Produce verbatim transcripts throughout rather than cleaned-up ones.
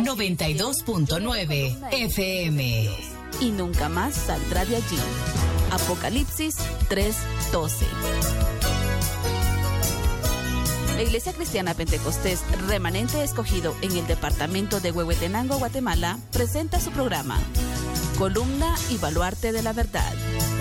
noventa y dos punto nueve F M. Y nunca más saldrá de allí. Apocalipsis tres doce. La Iglesia Cristiana Pentecostés Remanente Escogido en el departamento de Huehuetenango, Guatemala, presenta su programa Columna y Baluarte de la Verdad.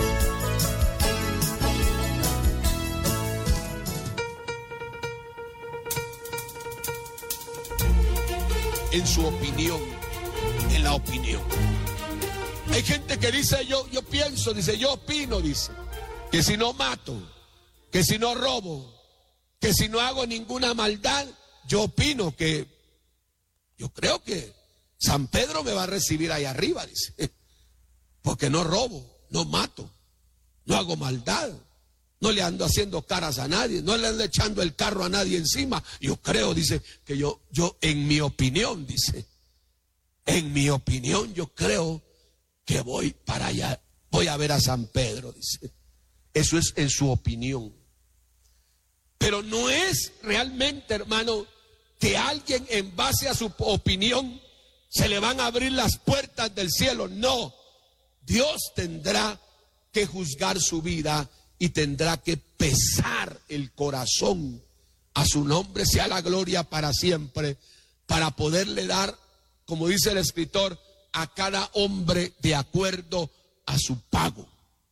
En su opinión, en la opinión. Hay gente que dice, yo, yo pienso, dice, yo opino, dice, que si no mato, que si no robo, que si no hago ninguna maldad, yo opino que, yo creo que San Pedro me va a recibir ahí arriba, dice, porque no robo, no mato, no hago maldad, no le ando haciendo caras a nadie, no le ando echando el carro a nadie encima. Yo creo, dice, que yo, yo en mi opinión, dice, en mi opinión yo creo que voy para allá, voy a ver a San Pedro, dice. Eso es en su opinión. Pero no es realmente, hermano, que alguien en base a su opinión se le van a abrir las puertas del cielo. No, Dios tendrá que juzgar su vida y tendrá que pesar el corazón. A su nombre sea la gloria para siempre, para poderle dar, como dice el escritor, a cada hombre de acuerdo a su pago.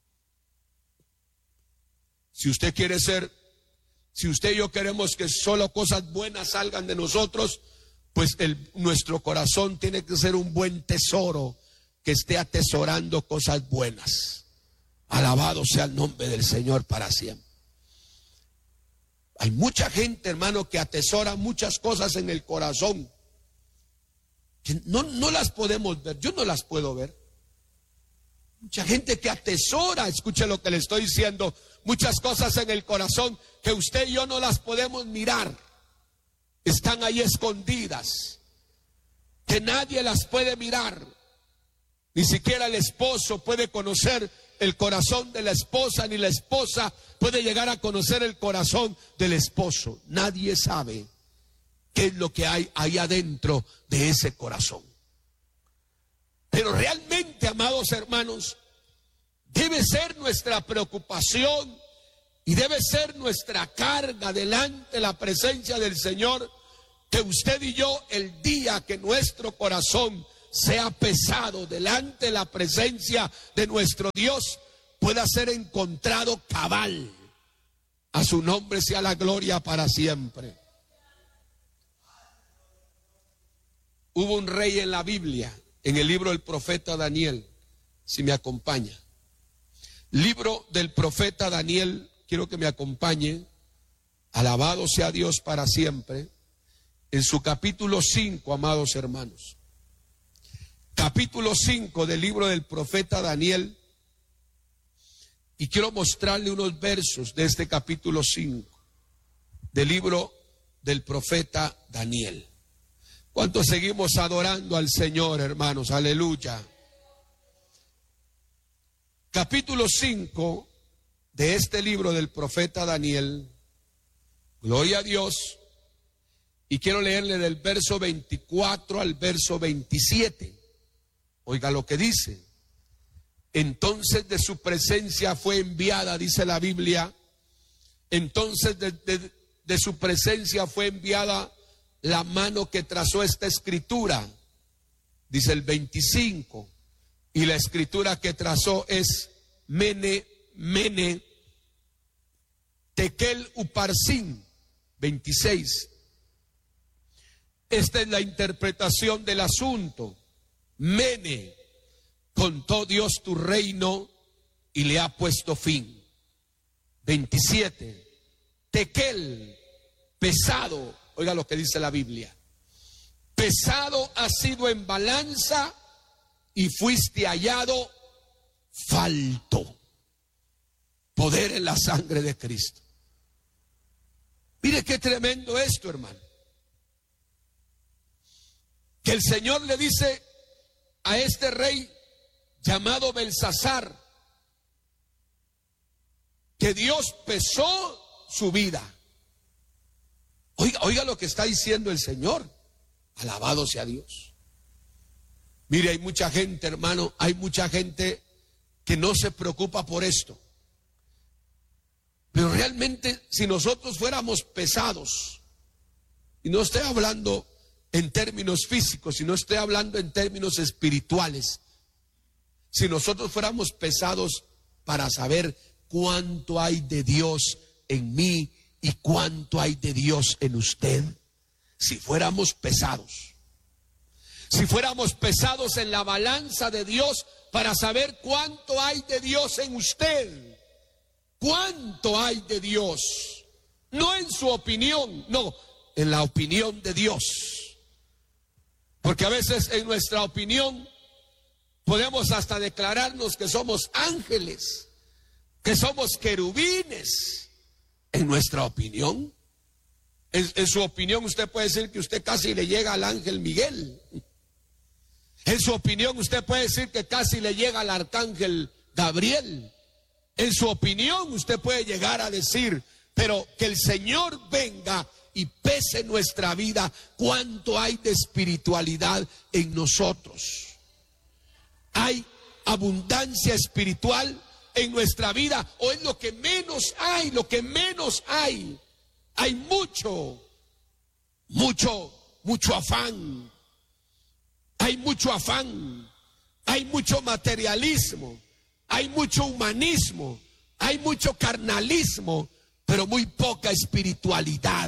Si usted quiere ser, si usted y yo queremos que solo cosas buenas salgan de nosotros, pues el, nuestro corazón tiene que ser un buen tesoro que esté atesorando cosas buenas. Alabado sea el nombre del Señor para siempre. Hay mucha gente, hermano, que atesora muchas cosas en el corazón. Que no, no las podemos ver, yo no las puedo ver. Mucha gente que atesora, escuche lo que le estoy diciendo, muchas cosas en el corazón que usted y yo no las podemos mirar. Están ahí escondidas, que nadie las puede mirar. Ni siquiera el esposo puede conocer el corazón de la esposa, ni la esposa puede llegar a conocer el corazón del esposo. Nadie sabe qué es lo que hay ahí adentro de ese corazón. Pero realmente, amados hermanos, debe ser nuestra preocupación y debe ser nuestra carga delante de la presencia del Señor, que usted y yo, el día que nuestro corazón sea pesado delante de la presencia de nuestro Dios, pueda ser encontrado cabal. A su nombre sea la gloria para siempre. Hubo un rey en la Biblia, en el libro del profeta Daniel, si me acompaña. Libro del profeta Daniel, quiero que me acompañe. Alabado sea Dios para siempre. En su capítulo cinco, amados hermanos. Capítulo cinco del libro del profeta Daniel. Y quiero mostrarle unos versos de este capítulo cinco del libro del profeta Daniel. ¿Cuántos seguimos adorando al Señor, hermanos? Aleluya. Capítulo cinco de este libro del profeta Daniel. Gloria a Dios. Y quiero leerle del verso veinticuatro al verso veintisiete. Oiga lo que dice. Entonces de su presencia fue enviada, dice la Biblia. Entonces de, de, de su presencia fue enviada la mano que trazó esta escritura, dice el veinticinco, y la escritura que trazó es Mene, Mene, Tekel Uparsin, veintiséis. Esta es la interpretación del asunto. Mene, contó Dios tu reino y le ha puesto fin. veintisiete. Tekel, pesado. Oiga lo que dice la Biblia. Pesado has sido en balanza y fuiste hallado falto. Poder en la sangre de Cristo. Mire qué tremendo esto, hermano. Que el Señor le dice a este rey llamado Belsasar que Dios pesó su vida. Oiga, oiga lo que está diciendo el Señor. Alabado sea Dios. Mire, hay mucha gente, hermano, hay mucha gente que no se preocupa por esto. Pero realmente, si nosotros fuéramos pesados, y no estoy hablando en términos físicos, sino estoy hablando en términos espirituales, si nosotros fuéramos pesados para saber cuánto hay de Dios en mí y cuánto hay de Dios en usted, si fuéramos pesados, si fuéramos pesados en la balanza de Dios para saber cuánto hay de Dios en usted, cuánto hay de Dios, no en su opinión, no, en la opinión de Dios. Porque a veces en nuestra opinión podemos hasta declararnos que somos ángeles, que somos querubines. En nuestra opinión, en, en su opinión usted puede decir que usted casi le llega al ángel Miguel. En su opinión usted puede decir que casi le llega al arcángel Gabriel. En su opinión usted puede llegar a decir, pero que el Señor venga y pese nuestra vida, cuánto hay de espiritualidad en nosotros. Hay abundancia espiritual en nuestra vida, o es lo que menos hay, lo que menos hay. Hay mucho, mucho, mucho afán. Hay mucho afán, hay mucho materialismo, hay mucho humanismo, hay mucho carnalismo, pero muy poca espiritualidad.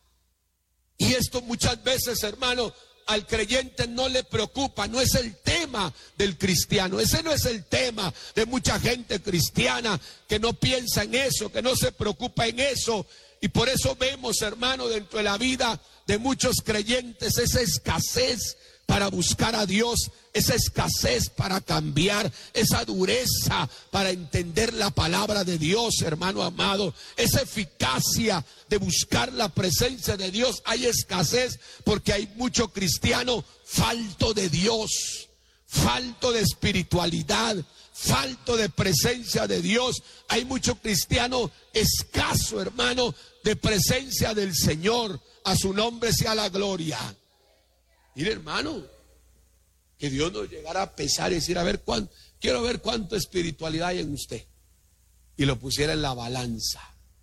Y esto muchas veces, hermano, al creyente no le preocupa, no es el tema del cristiano, ese no es el tema de mucha gente cristiana que no piensa en eso, que no se preocupa en eso. Y por eso vemos, hermano, dentro de la vida de muchos creyentes esa escasez para buscar a Dios, esa escasez para cambiar, esa dureza para entender la palabra de Dios, hermano amado, esa eficacia de buscar la presencia de Dios. Hay escasez porque hay mucho cristiano falto de Dios, falto de espiritualidad, falto de presencia de Dios. Hay mucho cristiano escaso, hermano, de presencia del Señor. A su nombre sea la gloria. Mire, hermano, que Dios nos llegara a pesar y decir, a ver, cuánto, quiero ver cuánto espiritualidad hay en usted, y lo pusiera en la balanza.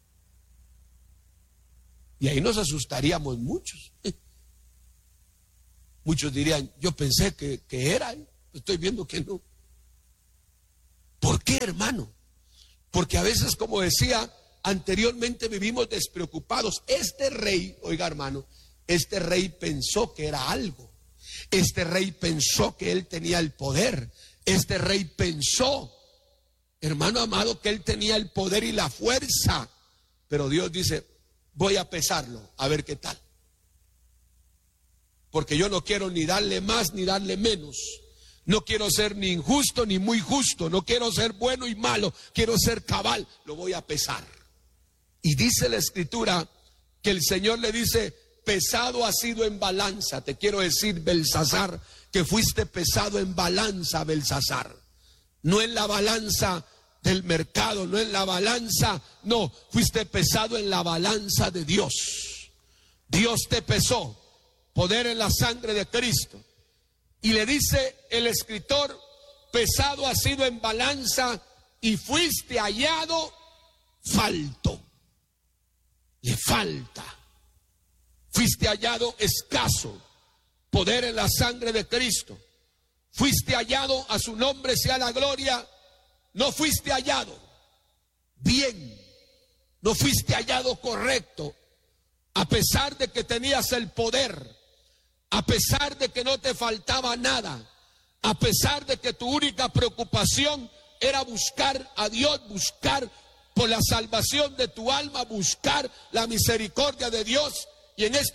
Y ahí nos asustaríamos muchos. Muchos dirían, yo pensé que, que era, estoy viendo que no. ¿Por qué, hermano? Porque a veces, como decía anteriormente, vivimos despreocupados. Este rey, oiga, hermano, este rey pensó que era algo. Este rey pensó que él tenía el poder. Este rey pensó, hermano amado, que él tenía el poder y la fuerza. Pero Dios dice, voy a pesarlo, a ver qué tal. Porque yo no quiero ni darle más ni darle menos. No quiero ser ni injusto ni muy justo. No quiero ser bueno y malo. Quiero ser cabal. Lo voy a pesar. Y dice la Escritura que el Señor le dice, pesado ha sido en balanza. Te quiero decir, Belsasar, que fuiste pesado en balanza, Belsasar. No en la balanza del mercado, no en la balanza, no, fuiste pesado en la balanza de Dios. Dios te pesó, poder en la sangre de Cristo. Y le dice el escritor, pesado ha sido en balanza y fuiste hallado falto. Le falta. Fuiste hallado escaso, poder en la sangre de Cristo. Fuiste hallado, a su nombre sea la gloria. No fuiste hallado bien, no fuiste hallado correcto, a pesar de que tenías el poder, a pesar de que no te faltaba nada, a pesar de que tu única preocupación era buscar a Dios, buscar por la salvación de tu alma, buscar la misericordia de Dios. Y en este